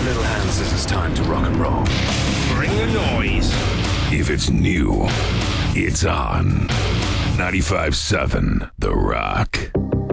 little hands, it is time to rock and roll. Bring the noise. If it's new, it's on. 95.7 The Rock.